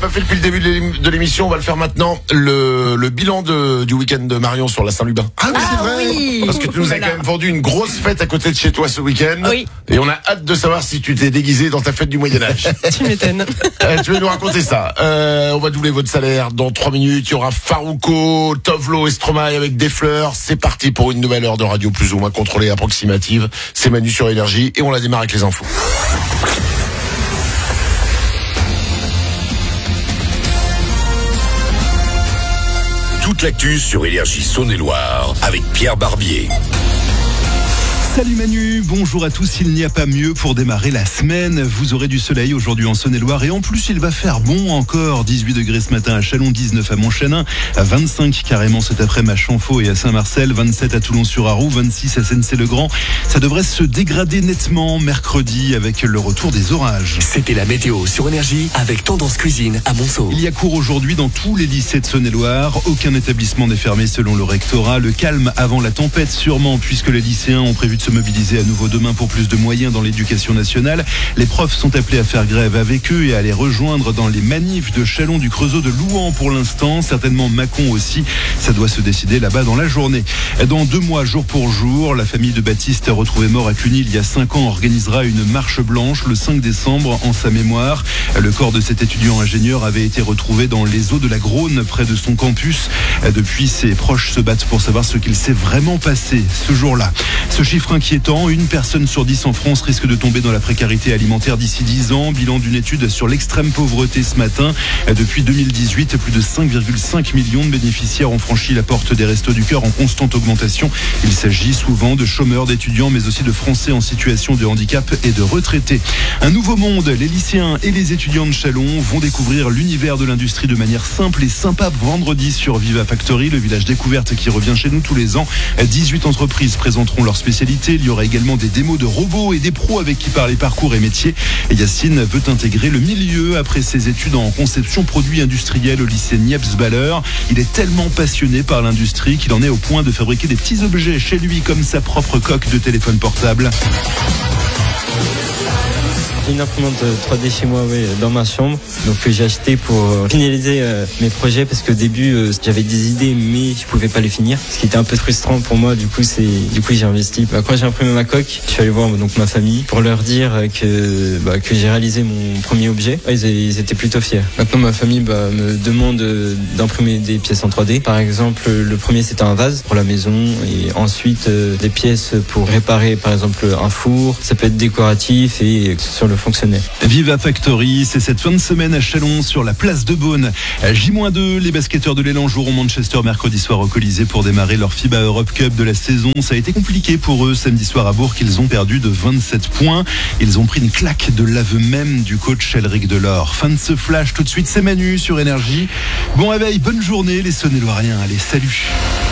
pas fait depuis le début de l'émission, on va le faire maintenant. Le bilan du week-end de Marion sur la Saint-Lubin. Ah oui, c'est vrai. Oui. Parce que tu nous as quand même vendu une grosse fête à côté de chez toi ce week-end. Oui. Et on a hâte de savoir si tu t'es déguisé dans ta fête du Moyen-Âge. Tu m'étonnes. Tu vas nous raconter ça. On va doubler votre salaire dans 3 minutes. Il y aura Farouko, Tovlo et Stromae avec des fleurs. C'est parti pour une nouvelle heure de radio plus ou moins contrôlée, approximative. C'est Manu sur Énergie et on la démarre avec les infos. Toute l'actu sur Énergie Saône-et-Loire avec Pierre Barbier. Salut Manu, bonjour à tous. Il n'y a pas mieux pour démarrer la semaine. Vous aurez du soleil aujourd'hui en Saône-et-Loire et en plus il va faire bon encore. 18 degrés ce matin à Châlons, 19 à Montchanin, 25 carrément cet après-midi à Champfaux et à Saint-Marcel, 27 à Toulon-sur-Arroux, 26 à Sennecey-le-Grand. Ça devrait se dégrader nettement mercredi avec le retour des orages. C'était la météo sur Énergie avec Tendance Cuisine à Monceau. Il y a cours aujourd'hui dans tous les lycées de Saône-et-Loire. Aucun établissement n'est fermé selon le rectorat. Le calme avant la tempête sûrement puisque les lycéens ont prévu de se mobiliser à nouveau demain pour plus de moyens dans l'éducation nationale. Les profs sont appelés à faire grève avec eux et à les rejoindre dans les manifs de Châlons, du Creusot, de Louhans pour l'instant. Certainement Mâcon aussi. Ça doit se décider là-bas dans la journée. Dans 2 mois, jour pour jour, la famille de Baptiste, retrouvé mort à Cluny il y a 5 ans, organisera une marche blanche le 5 décembre en sa mémoire. Le corps de cet étudiant ingénieur avait été retrouvé dans les eaux de la Garonne, près de son campus. Depuis, ses proches se battent pour savoir ce qu'il s'est vraiment passé ce jour-là. Ce chiffre inquiétant, une personne sur 10 en France risque de tomber dans la précarité alimentaire d'ici 10 ans. Bilan d'une étude sur l'extrême pauvreté ce matin. Depuis 2018, plus de 5,5 millions de bénéficiaires ont franchi la porte des Restos du Cœur en constante augmentation. Il s'agit souvent de chômeurs, d'étudiants, mais aussi de Français en situation de handicap et de retraités. Un nouveau monde. Les lycéens et les étudiants de Châlons vont découvrir l'univers de l'industrie de manière simple et sympa vendredi sur Viva Factory, le village découverte qui revient chez nous tous les ans. 18 entreprises présenteront leur spécialité. Il y aura également des démos de robots et des pros avec qui parler parcours et métiers. Et Yacine veut intégrer le milieu après ses études en conception produits industriels au lycée Niepce-Baller. Il est tellement passionné par l'industrie qu'il en est au point de fabriquer des petits objets chez lui comme sa propre coque de téléphone portable. Une imprimante 3D chez moi, oui, dans ma chambre. Donc j'ai acheté pour finaliser mes projets parce qu'au début j'avais des idées mais je pouvais pas les finir. Ce qui était un peu frustrant pour moi. Du coup j'ai investi. Quand j'ai imprimé ma coque, je suis allé voir donc ma famille pour leur dire que j'ai réalisé mon premier objet. Ils étaient plutôt fiers. Maintenant ma famille me demande d'imprimer des pièces en 3D. Par exemple, le premier c'était un vase pour la maison et ensuite des pièces pour réparer par exemple un four. Ça peut être décoratif et sur le fonctionnaire. Viva Factory, c'est cette fin de semaine à Châlons sur la place de Beaune. J-2, les basketteurs de l'Élan joueront Manchester mercredi soir au Colisée pour démarrer leur FIBA Europe Cup de la saison. Ça a été compliqué pour eux samedi soir à Bourg. Ils ont perdu de 27 points. Ils ont pris une claque de l'aveu même du coach Elric Delors. Fin de ce flash, tout de suite c'est Manu sur Énergie. Bon réveil, bonne journée les Saône-et-Loiriens. Allez, salut.